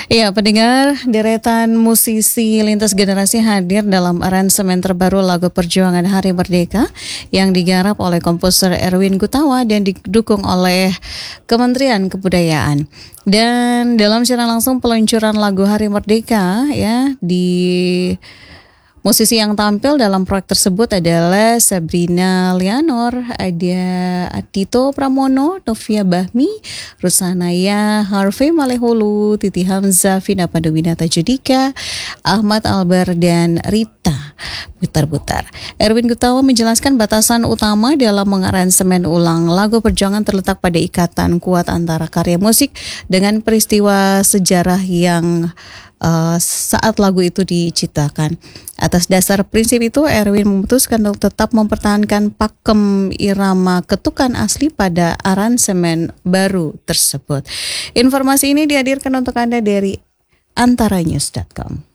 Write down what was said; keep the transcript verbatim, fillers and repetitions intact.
Iya, pendengar, deretan musisi lintas generasi hadir dalam aransemen terbaru lagu Perjuangan Hari Merdeka yang digarap oleh komposer Erwin Gutawa dan didukung oleh Kementerian Kebudayaan. Dan dalam siaran langsung peluncuran lagu Hari Merdeka ya di musisi yang tampil dalam proyek tersebut adalah Sabrina Lianor, ada Adito Pramono, Novia Bahmi, Rusanaya, Harvey Maleholu, Titi Hamzah, Vina Pandewinata Judika, Ahmad Albar, dan Rita Butar-Butar. Erwin Gutawa menjelaskan batasan utama dalam mengaransemen ulang lagu Perjuangan terletak pada ikatan kuat antara karya musik dengan peristiwa sejarah yang Uh, saat lagu itu diciptakan. Atas dasar prinsip itu, Erwin memutuskan untuk tetap mempertahankan pakem irama ketukan asli pada aransemen baru tersebut. Informasi ini dihadirkan untuk Anda dari antara news dot com.